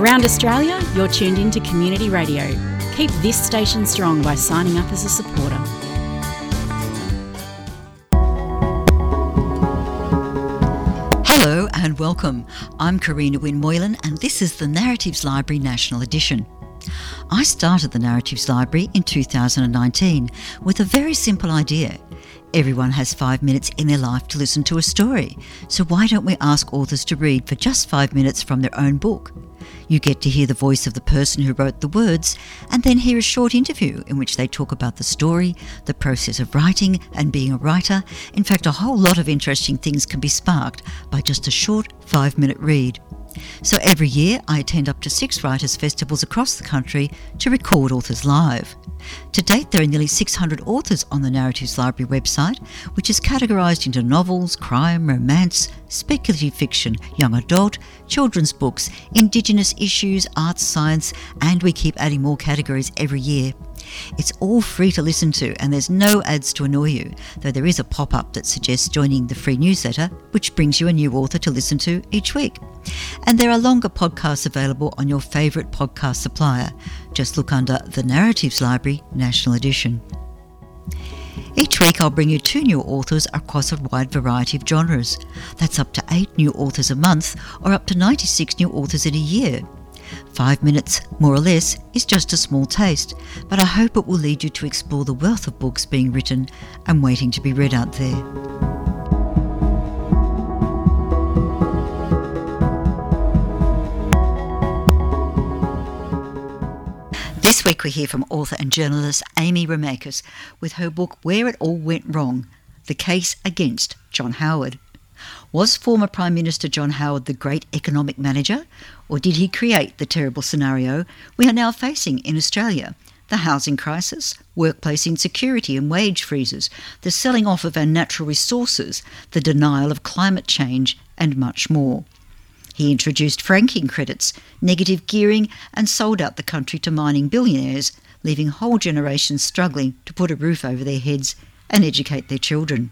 Around Australia, you're tuned in to Community Radio. Keep this station strong by signing up as a supporter. Hello and welcome. I'm Karina Wynne Moylan and this is the Narratives Library National Edition. I started the Narratives Library in 2019 with a very simple idea. Everyone has 5 minutes in their life to listen to a story, so why don't we ask authors to read for just 5 minutes from their own book? You get to hear the voice of the person who wrote the words and then hear a short interview in which they talk about the story, the process of writing and being a writer. In fact, a whole lot of interesting things can be sparked by just a short 5-minute read. So every year I attend up to 6 writers' festivals across the country to record authors live. To date there are nearly 600 authors on the Narratives Library website, which is categorised into novels, crime, romance, speculative fiction, young adult, children's books, Indigenous issues, arts, science, and we keep adding more categories every year. It's all free to listen to and there's no ads to annoy you, though there is a pop-up that suggests joining the free newsletter, which brings you a new author to listen to each week. And there are longer podcasts available on your favourite podcast supplier. Just look under the Narratives Library National Edition. Each week I'll bring you 2 new authors across a wide variety of genres. That's up to 8 new authors a month or up to 96 new authors in a year. 5 minutes, more or less, is just a small taste, but I hope it will lead you to explore the wealth of books being written and waiting to be read out there. This week we hear from author and journalist Amy Remakes with her book Where It All Went Wrong, The Case Against John Howard. Was former Prime Minister John Howard the great economic manager, or did he create the terrible scenario we are now facing in Australia? The housing crisis, workplace insecurity and wage freezes, the selling off of our natural resources, the denial of climate change and much more. He introduced franking credits, negative gearing and sold out the country to mining billionaires, leaving whole generations struggling to put a roof over their heads and educate their children.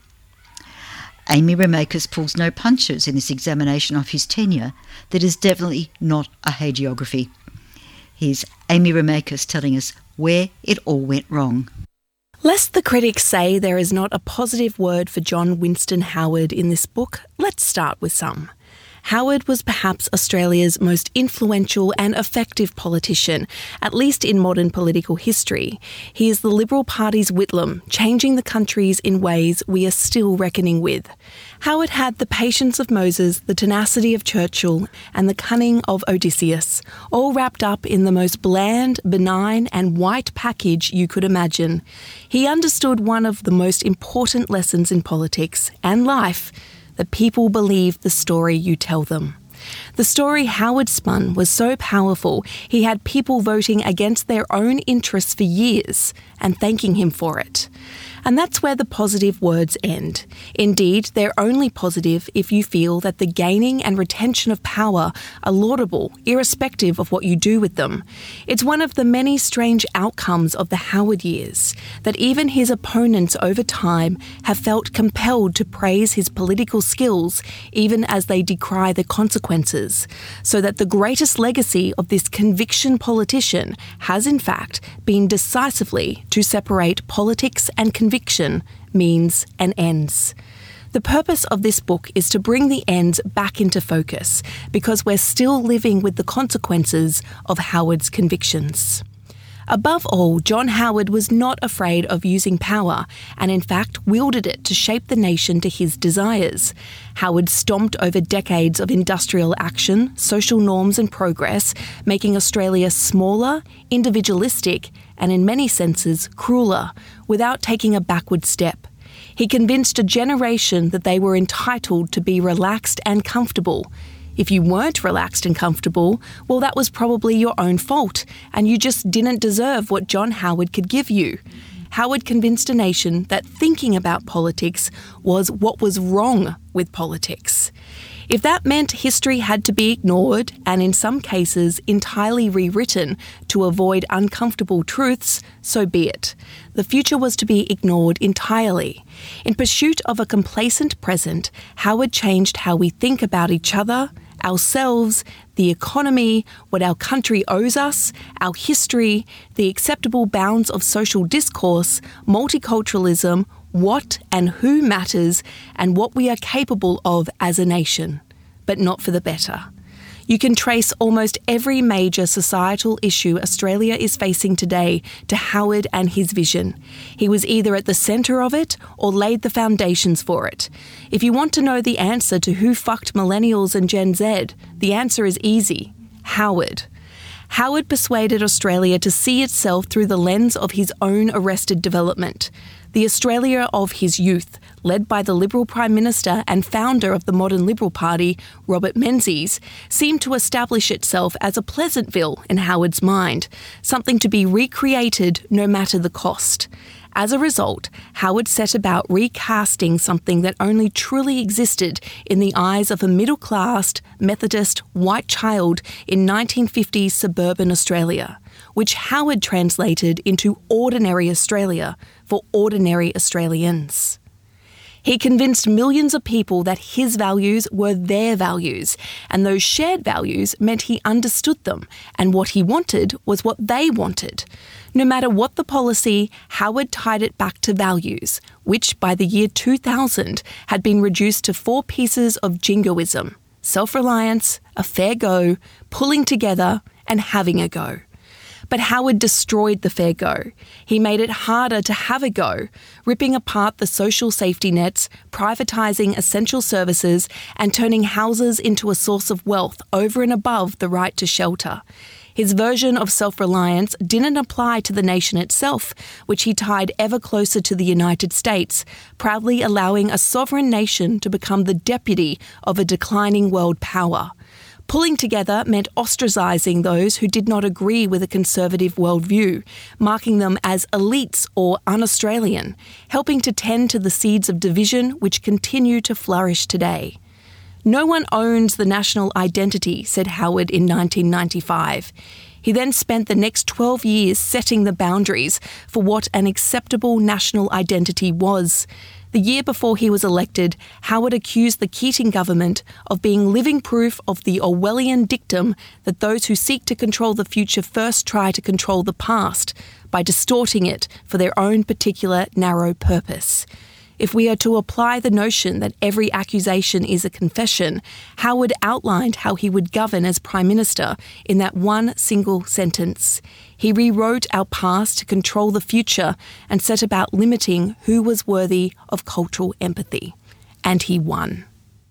Amy Remakes pulls no punches in this examination of his tenure that is definitely not a hagiography. Here's Amy Remakes telling us where it all went wrong. Lest the critics say there is not a positive word for John Winston Howard in this book, let's start with some. Howard was perhaps Australia's most influential and effective politician, at least in modern political history. He is the Liberal Party's Whitlam, changing the countries in ways we are still reckoning with. Howard had the patience of Moses, the tenacity of Churchill, and the cunning of Odysseus, all wrapped up in the most bland, benign, and white package you could imagine. He understood one of the most important lessons in politics and life: that people believe the story you tell them. The story Howard spun was so powerful, he had people voting against their own interests for years and thanking him for it. And that's where the positive words end. Indeed, they're only positive if you feel that the gaining and retention of power are laudable, irrespective of what you do with them. It's one of the many strange outcomes of the Howard years, that even his opponents over time have felt compelled to praise his political skills, even as they decry the consequences, so that the greatest legacy of this conviction politician has in fact been decisively to separate politics and conviction, means and ends. The purpose of this book is to bring the ends back into focus, because we're still living with the consequences of Howard's convictions. Above all, John Howard was not afraid of using power and in fact wielded it to shape the nation to his desires. Howard stomped over decades of industrial action, social norms and progress, making Australia smaller, individualistic and in many senses crueler, without taking a backward step. He convinced a generation that they were entitled to be relaxed and comfortable. If you weren't relaxed and comfortable, well, that was probably your own fault, and you just didn't deserve what John Howard could give you. Howard convinced a nation that thinking about politics was what was wrong with politics. If that meant history had to be ignored, and in some cases entirely rewritten to avoid uncomfortable truths, so be it. The future was to be ignored entirely. In pursuit of a complacent present, Howard changed how we think about each other, ourselves, the economy, what our country owes us, our history, the acceptable bounds of social discourse, multiculturalism, what and who matters, and what we are capable of as a nation, but not for the better. You can trace almost every major societal issue Australia is facing today to Howard and his vision. He was either at the centre of it or laid the foundations for it. If you want to know the answer to who fucked millennials and Gen Z, the answer is easy: Howard. Howard persuaded Australia to see itself through the lens of his own arrested development. The Australia of his youth, led by the Liberal Prime Minister and founder of the modern Liberal Party, Robert Menzies, seemed to establish itself as a Pleasantville in Howard's mind, something to be recreated no matter the cost. As a result, Howard set about recasting something that only truly existed in the eyes of a middle-class, Methodist, white child in 1950s suburban Australia, which Howard translated into ordinary Australia for ordinary Australians. He convinced millions of people that his values were their values, and those shared values meant he understood them, and what he wanted was what they wanted. No matter what the policy, Howard tied it back to values, which by the year 2000 had been reduced to 4 pieces of jingoism: self-reliance, a fair go, pulling together, and having a go. But Howard destroyed the fair go. He made it harder to have a go, ripping apart the social safety nets, privatising essential services, and turning houses into a source of wealth over and above the right to shelter. His version of self-reliance didn't apply to the nation itself, which he tied ever closer to the United States, proudly allowing a sovereign nation to become the deputy of a declining world power. Pulling together meant ostracising those who did not agree with a conservative worldview, marking them as elites or un-Australian, helping to tend to the seeds of division which continue to flourish today. No one owns the national identity, said Howard in 1995. He then spent the next 12 years setting the boundaries for what an acceptable national identity was. The year before he was elected, Howard accused the Keating government of being living proof of the Orwellian dictum that those who seek to control the future first try to control the past by distorting it for their own particular narrow purpose. If we are to apply the notion that every accusation is a confession, Howard outlined how he would govern as Prime Minister in that one single sentence. He rewrote our past to control the future and set about limiting who was worthy of cultural empathy. And he won.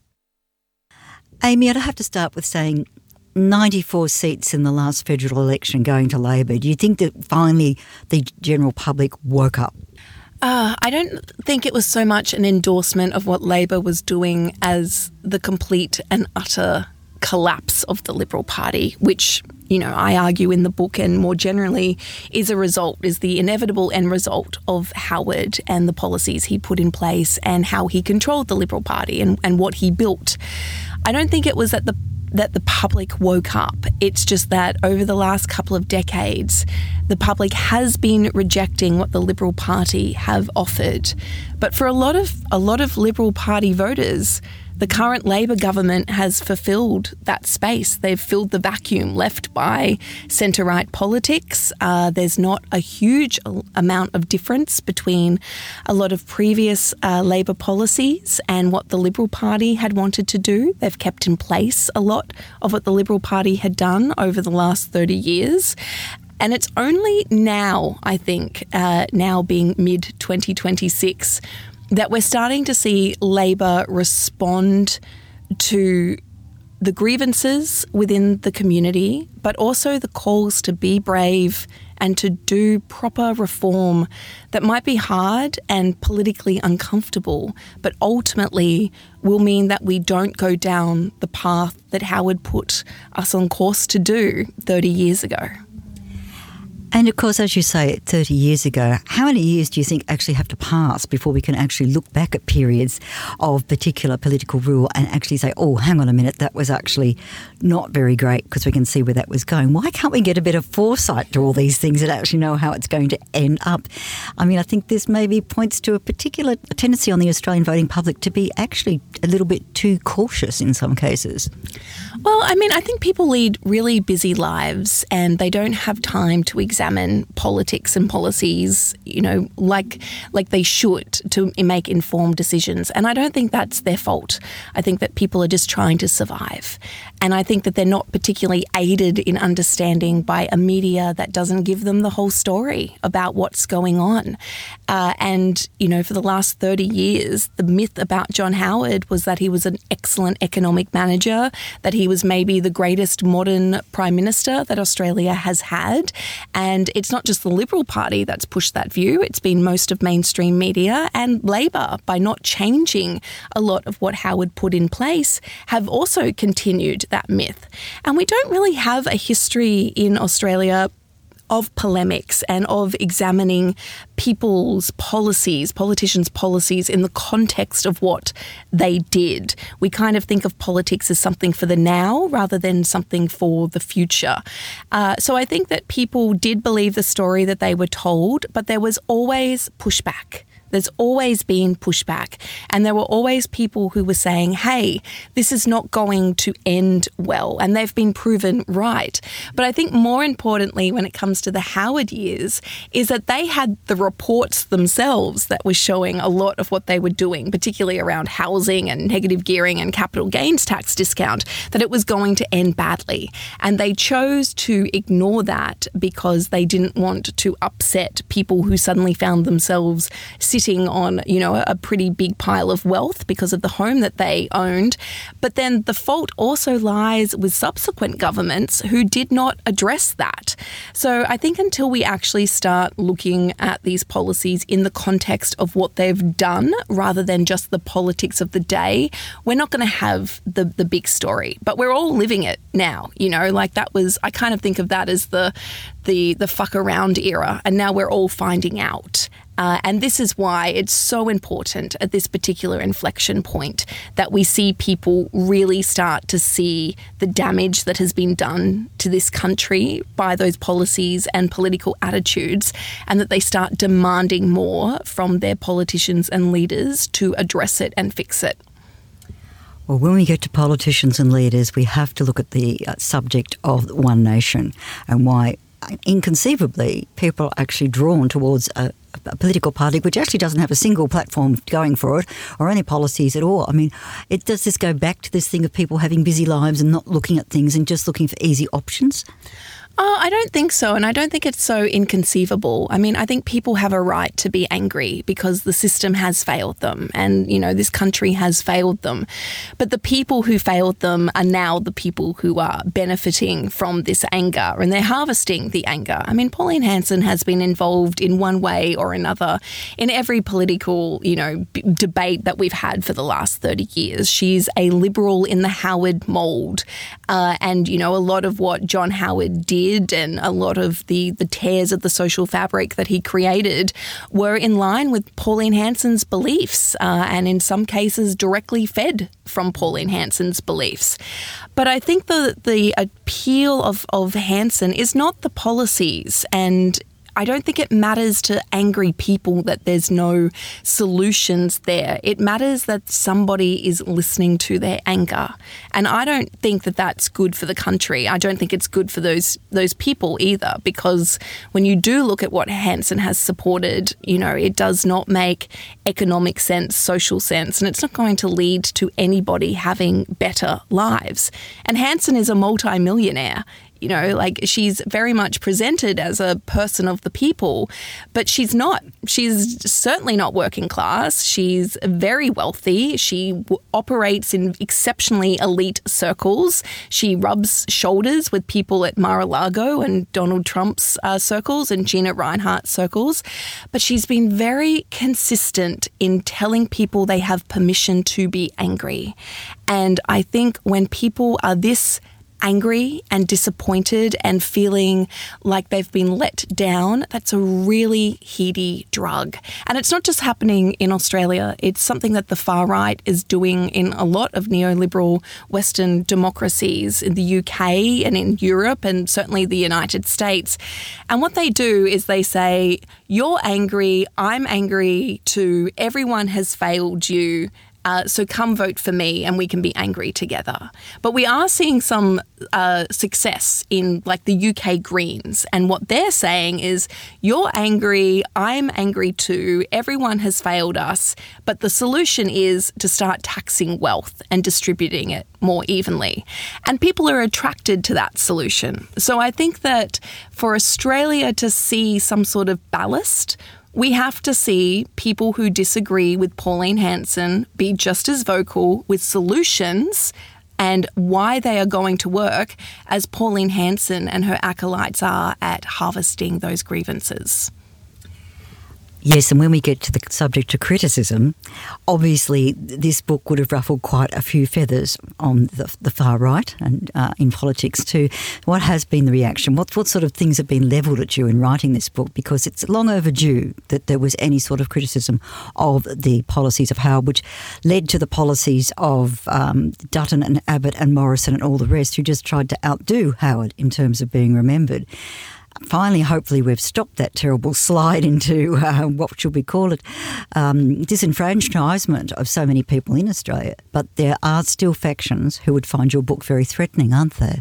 Amy, I'd have to start with saying 94 seats in the last federal election going to Labor. Do you think that finally the general public woke up? I don't think it was so much an endorsement of what Labor was doing as the complete and utter collapse of the Liberal Party, which, you know, I argue in the book and more generally is the inevitable end result of Howard and the policies he put in place and how he controlled the Liberal Party and what he built. I don't think it was that the public woke up. It's just that over the last couple of decades, the public has been rejecting what the Liberal Party have offered. But for a lot of Liberal Party voters, the current Labor government has fulfilled that space. They've filled the vacuum left by centre-right politics. There's not a huge amount of difference between a lot of previous Labor policies and what the Liberal Party had wanted to do. They've kept in place a lot of what the Liberal Party had done over the last 30 years. And it's only now, I think, now being mid-2026, that we're starting to see Labor respond to the grievances within the community, but also the calls to be brave and to do proper reform that might be hard and politically uncomfortable, but ultimately will mean that we don't go down the path that Howard put us on course to do 30 years ago. And of course, as you say, 30 years ago, how many years do you think actually have to pass before we can actually look back at periods of particular political rule and actually say, oh, hang on a minute, that was actually not very great, because we can see where that was going? Why can't we get a bit of foresight to all these things and actually know how it's going to end up? I mean, I think this maybe points to a particular tendency on the Australian voting public to be actually a little bit too cautious in some cases. Well, I mean, I think people lead really busy lives and they don't have time to examine politics and policies, you know, like they should, to make informed decisions. And I don't think that's their fault. I think that people are just trying to survive. And I think that they're not particularly aided in understanding by a media that doesn't give them the whole story about what's going on. And, you know, for the last 30 years, the myth about John Howard was that he was an excellent economic manager, that he was maybe the greatest modern Prime Minister that Australia has had. And it's not just the Liberal Party that's pushed that view. It's been most of mainstream media, and Labor, by not changing a lot of what Howard put in place, have also continued that myth. And we don't really have a history in Australia of polemics and of examining people's policies, politicians' policies, in the context of what they did. We kind of think of politics as something for the now rather than something for the future. So I think that people did believe the story that they were told, but there was always pushback. There's always been pushback, and there were always people who were saying, hey, this is not going to end well, and they've been proven right. But I think more importantly, when it comes to the Howard years, is that they had the reports themselves that were showing a lot of what they were doing, particularly around housing and negative gearing and capital gains tax discount, that it was going to end badly. And they chose to ignore that because they didn't want to upset people who suddenly found themselves sitting on, you know, a pretty big pile of wealth because of the home that they owned. But then the fault also lies with subsequent governments who did not address that. So I think until we actually start looking at these policies in the context of what they've done rather than just the politics of the day, we're not going to have the big story. But we're all living it now, you know, like that was, I kind of think of that as the fuck around era, and now we're all finding out. And this is why it's so important at this particular inflection point that we see people really start to see the damage that has been done to this country by those policies and political attitudes, and that they start demanding more from their politicians and leaders to address it and fix it. Well, when we get to politicians and leaders, we have to look at the subject of One Nation and why inconceivably people are actually drawn towards a political party which actually doesn't have a single platform going for it or any policies at all. I mean, does this go back to this thing of people having busy lives and not looking at things and just looking for easy options? I don't think so, and I don't think it's so inconceivable. I mean, I think people have a right to be angry because the system has failed them and, you know, this country has failed them. But the people who failed them are now the people who are benefiting from this anger, and they're harvesting the anger. I mean, Pauline Hanson has been involved in one way or another in every political, you know, debate that we've had for the last 30 years. She's a Liberal in the Howard mould, and, you know, a lot of what John Howard did and a lot of the tears of the social fabric that he created were in line with Pauline Hanson's beliefs, and in some cases directly fed from Pauline Hanson's beliefs. But I think the appeal of Hanson is not the policies, and I don't think it matters to angry people that there's no solutions there. It matters that somebody is listening to their anger. And I don't think that that's good for the country. I don't think it's good for those people either, because when you do look at what Hanson has supported, you know, it does not make economic sense, social sense, and it's not going to lead to anybody having better lives. And Hanson is a multi-millionaire. You know, like, she's very much presented as a person of the people, but she's not. She's certainly not working class. She's very wealthy. She operates in exceptionally elite circles. She rubs shoulders with people at Mar-a-Lago and Donald Trump's circles and Gina Rinehart's circles. But she's been very consistent in telling people they have permission to be angry. And I think when people are this angry and disappointed and feeling like they've been let down, that's a really heady drug. And it's not just happening in Australia. It's something that the far right is doing in a lot of neoliberal Western democracies in the UK and in Europe and certainly the United States. And what they do is they say, you're angry, I'm angry too, everyone has failed you. So come vote for me and we can be angry together. But we are seeing some success in like the UK Greens. And what they're saying is, you're angry, I'm angry too, everyone has failed us. But the solution is to start taxing wealth and distributing it more evenly. And people are attracted to that solution. So I think that for Australia to see some sort of ballast, we have to see people who disagree with Pauline Hanson be just as vocal with solutions and why they are going to work as Pauline Hanson and her acolytes are at harvesting those grievances. Yes, and when we get to the subject of criticism, obviously this book would have ruffled quite a few feathers on the far right and in politics too. What has been the reaction? What sort of things have been levelled at you in writing this book? Because it's long overdue that there was any sort of criticism of the policies of Howard, which led to the policies of Dutton and Abbott and Morrison and all the rest, who just tried to outdo Howard in terms of being remembered. Finally, hopefully we've stopped that terrible slide into, what should we call it, disenfranchisement of so many people in Australia. But there are still factions who would find your book very threatening, aren't there?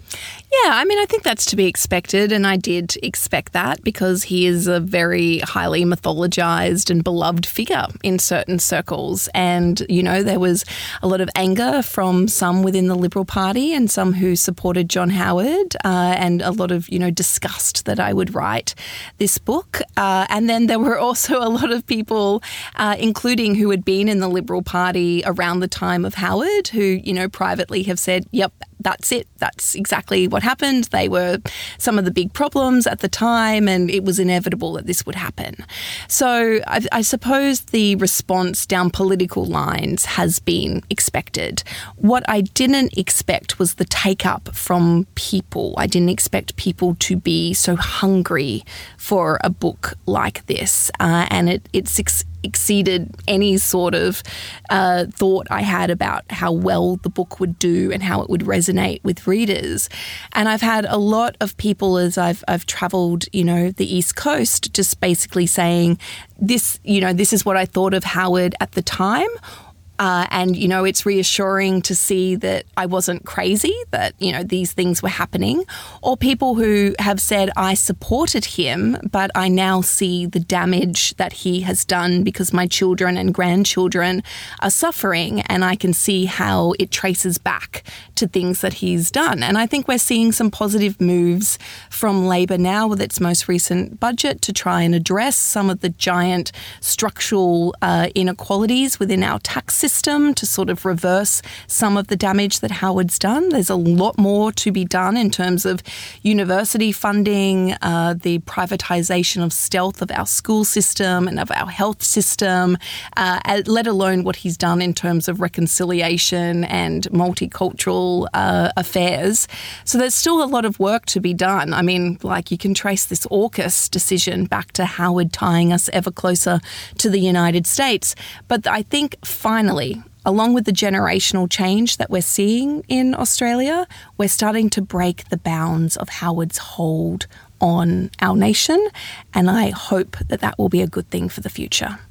Yeah, I mean, I think that's to be expected, and I did expect that because he is a very highly mythologized and beloved figure in certain circles. And, you know, there was a lot of anger from some within the Liberal Party and some who supported John Howard, and a lot of, you know, disgust that I would write this book. And then there were also a lot of people, including who had been in the Liberal Party around the time of Howard, who, you know, privately have said, yep, that's it. That's exactly what happened. They were some of the big problems at the time, and it was inevitable that this would happen. So I suppose the response down political lines has been expected. What I didn't expect was the take-up from people. I didn't expect people to be so hungry for a book like this, and it's exceeded any sort of thought I had about how well the book would do and how it would resonate with readers. And I've had a lot of people as I've travelled, you know, the East Coast, just basically saying this, you know, this is what I thought of Howard at the time. And, you know, it's reassuring to see that I wasn't crazy, that, you know, these things were happening. Or people who have said, I supported him, but I now see the damage that he has done because my children and grandchildren are suffering, and I can see how it traces back to things that he's done. And I think we're seeing some positive moves from Labor now with its most recent budget to try and address some of the giant structural inequalities within our tax system, to sort of reverse some of the damage that Howard's done. There's a lot more to be done in terms of university funding, the privatisation of stealth of our school system and of our health system, let alone what he's done in terms of reconciliation and multicultural affairs. So there's still a lot of work to be done. I mean, like, you can trace this AUKUS decision back to Howard tying us ever closer to the United States. But I think finally, along with the generational change that we're seeing in Australia, we're starting to break the bounds of Howard's hold on our nation, and I hope that that will be a good thing for the future.